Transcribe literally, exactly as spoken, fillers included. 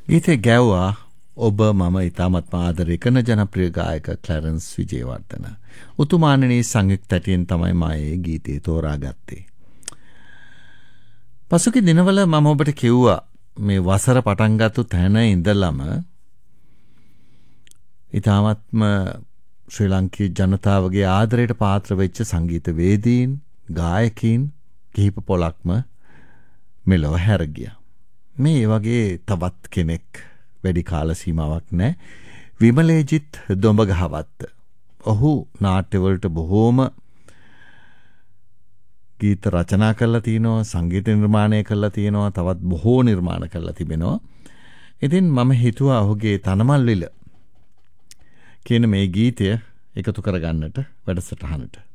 ගීතේ ගැව්වා ඔබ මම ඉතාමත් ආදරය කරන ජනප්‍රිය ගායක ක්ලැරන්ස් විජේවර්ධන. උතුමාණනී සංයුක්ත ඇටියෙන් තමයි මම මේ ගීතේ තෝරාගත්තේ. පසුගිය දිනවල මම ඔබට කිව්වා මේ වසර පටන් ගත්ත තැන ඉඳලම ඉතාමත්ම ශ්‍රී ලංකීය ජනතාවගේ ආදරයට පාත්‍ර වෙච්ච සංගීත වේදීන් ගායකයින් කිහිප පොලක්ම මෙලොව හැර ගියා. මේ වගේ තවත් කෙනෙක් වැඩි කාල සීමාවක් නැහැ. විමලේජිත් දොඹගහවත්ත. ඔහු නාට්‍යවලට බොහෝම ගීත රචනා කරලා තිනවා, සංගීත නිර්මාණය කරලා තිනවා, තවත් බොහෝ නිර්මාණ කරලා තිබෙනවා. ඉතින් මම හිතුවා ඔහුගේ තනමල්විල කියන මේ ගීතය එකතු කරගන්නට වැඩසටහනට.